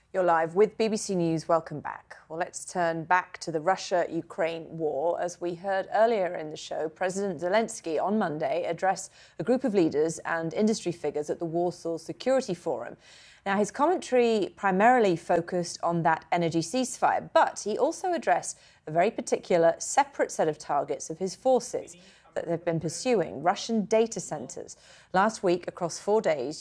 You're live with BBC News. Welcome back. Well, let's turn back to the Russia-Ukraine war. As we heard earlier in the show, President Zelensky on Monday addressed a group of leaders and industry figures at the Warsaw Security Forum. Now, his commentary primarily focused on that energy ceasefire, but he also addressed a very particular separate set of targets of his forces that they've been pursuing, Russian data centres. Last week, across 4 days,